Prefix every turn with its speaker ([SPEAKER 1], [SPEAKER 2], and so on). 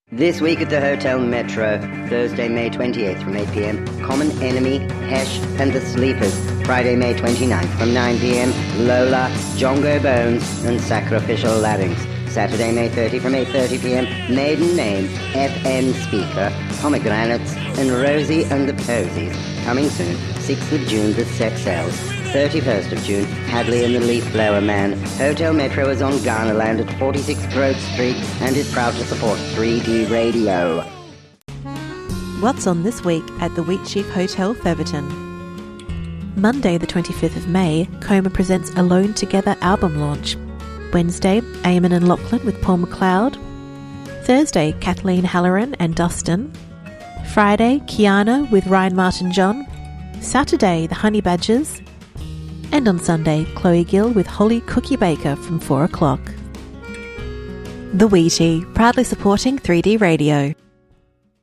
[SPEAKER 1] This week at the Hotel Metro, Thursday, May 28th from 8 p.m, Common Enemy, Hesh and the Sleepers. Friday, May 29th from 9 p.m, Lola, Jongo Bones and Sacrificial Larynx. Saturday, May 30 from 8:30 p.m, Maiden Name, FN Speaker, Pomegranates and Rosie and the Posies. Coming soon, 6th of June, The Sex Cells. 31st of June, Hadley and the Leaf Blower Man. Hotel Metro is on Garnerland at 46 Grove Street and is proud to support 3D Radio.
[SPEAKER 2] What's on this week at the Wheatsheaf Hotel, Featherton? Monday, the 25th of May, Coma presents Alone Together album launch. Wednesday, Eamon and Lachlan with Paul McLeod. Thursday, Kathleen Halloran and Dustin. Friday, Kiana with Ryan Martin-John. Saturday, the Honey Badgers. And on Sunday, Chloe Gill with Holly Cookie Baker from 4 o'clock. The Wheatie, proudly supporting 3D Radio.